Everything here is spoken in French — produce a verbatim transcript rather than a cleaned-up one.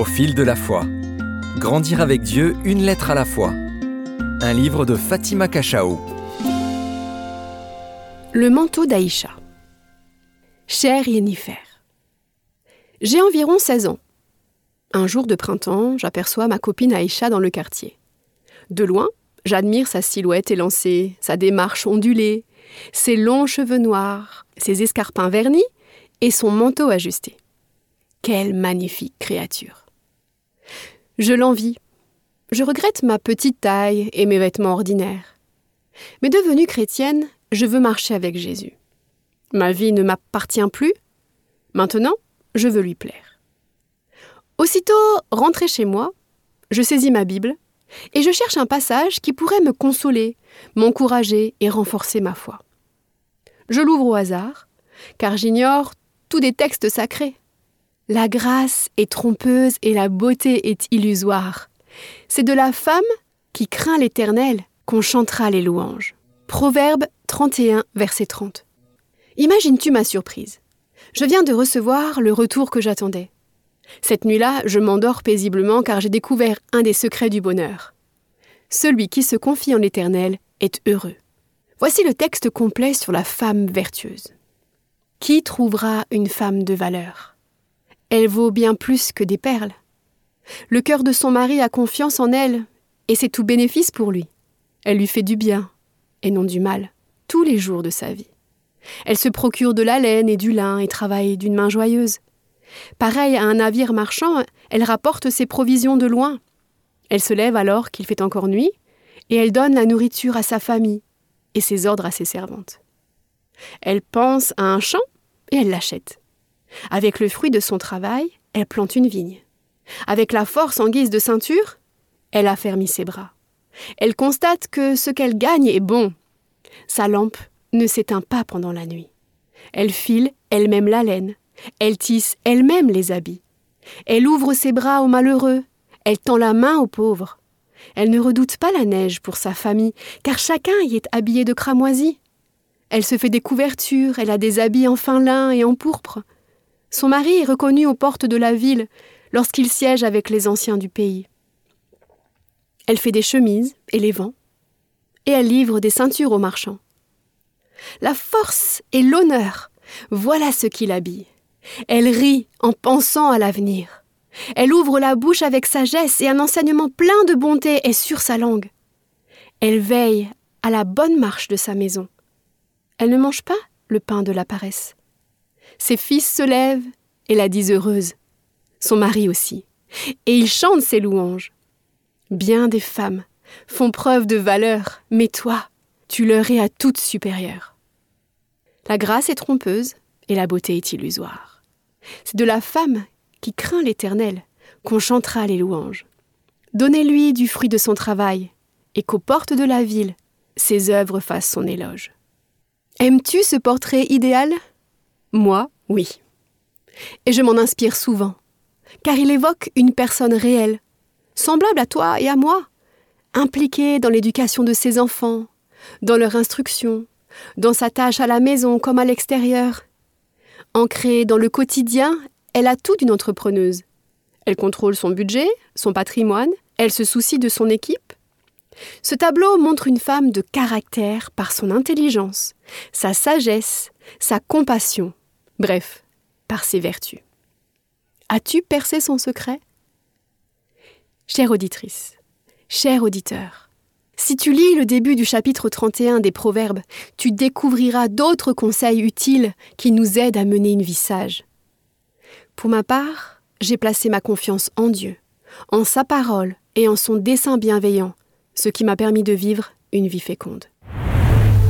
Au fil de la foi. Grandir avec Dieu, une lettre à la fois. Un livre de Fatima Cachao. Le manteau d'Aïcha. Chère Yennifer, j'ai environ seize ans. Un jour de printemps, j'aperçois ma copine Aïcha dans le quartier. De loin, j'admire sa silhouette élancée, sa démarche ondulée, ses longs cheveux noirs, ses escarpins vernis et son manteau ajusté. Quelle magnifique créature! Je l'envie. Je regrette ma petite taille et mes vêtements ordinaires. Mais devenue chrétienne, je veux marcher avec Jésus. Ma vie ne m'appartient plus. Maintenant, je veux lui plaire. Aussitôt rentrée chez moi, je saisis ma Bible et je cherche un passage qui pourrait me consoler, m'encourager et renforcer ma foi. Je l'ouvre au hasard, car j'ignore tous des textes sacrés. La grâce est trompeuse et la beauté est illusoire. C'est de la femme qui craint l'Éternel qu'on chantera les louanges. Proverbe trente et un, verset trente. Imagines-tu ma surprise? Je viens de recevoir le retour que j'attendais. Cette nuit-là, je m'endors paisiblement car j'ai découvert un des secrets du bonheur. Celui qui se confie en l'Éternel est heureux. Voici le texte complet sur la femme vertueuse. Qui trouvera une femme de valeur? Elle vaut bien plus que des perles. Le cœur de son mari a confiance en elle et c'est tout bénéfice pour lui. Elle lui fait du bien et non du mal tous les jours de sa vie. Elle se procure de la laine et du lin et travaille d'une main joyeuse. Pareil à un navire marchand, elle rapporte ses provisions de loin. Elle se lève alors qu'il fait encore nuit et elle donne la nourriture à sa famille et ses ordres à ses servantes. Elle pense à un champ et elle l'achète. Avec le fruit de son travail, elle plante une vigne. Avec la force en guise de ceinture, elle affermit ses bras. Elle constate que ce qu'elle gagne est bon. Sa lampe ne s'éteint pas pendant la nuit. Elle file elle-même la laine. Elle tisse elle-même les habits. Elle ouvre ses bras aux malheureux. Elle tend la main aux pauvres. Elle ne redoute pas la neige pour sa famille, car chacun y est habillé de cramoisi. Elle se fait des couvertures, elle a des habits en fin lin et en pourpre. Son mari est reconnu aux portes de la ville lorsqu'il siège avec les anciens du pays. Elle fait des chemises et les vend, et elle livre des ceintures aux marchands. La force et l'honneur, voilà ce qui l'habille. Elle rit en pensant à l'avenir. Elle ouvre la bouche avec sagesse et un enseignement plein de bonté est sur sa langue. Elle veille à la bonne marche de sa maison. Elle ne mange pas le pain de la paresse. Ses fils se lèvent et la disent heureuse. Son mari aussi. Et il chante ses louanges. Bien des femmes font preuve de valeur, mais toi, tu leur es à toutes supérieure. La grâce est trompeuse et la beauté est illusoire. C'est de la femme qui craint l'Éternel qu'on chantera les louanges. Donnez-lui du fruit de son travail et qu'aux portes de la ville, ses œuvres fassent son éloge. Aimes-tu ce portrait idéal ? Moi, oui. Et je m'en inspire souvent, car il évoque une personne réelle, semblable à toi et à moi, impliquée dans l'éducation de ses enfants, dans leur instruction, dans sa tâche à la maison comme à l'extérieur. Ancrée dans le quotidien, elle a tout d'une entrepreneuse. Elle contrôle son budget, son patrimoine, elle se soucie de son équipe. Ce tableau montre une femme de caractère par son intelligence, sa sagesse, sa compassion, bref, par ses vertus. As-tu percé son secret ? Chère auditrice, cher auditeur, si tu lis le début du chapitre trente et un des Proverbes, tu découvriras d'autres conseils utiles qui nous aident à mener une vie sage. Pour ma part, j'ai placé ma confiance en Dieu, en sa parole et en son dessein bienveillant, ce qui m'a permis de vivre une vie féconde.